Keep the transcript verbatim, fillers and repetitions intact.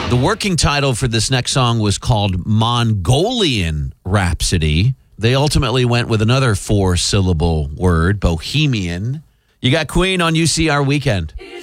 The working title for this next song was called Mongolian Rhapsody. They ultimately went with another four-syllable word, Bohemian. You got Queen on U C R Weekend.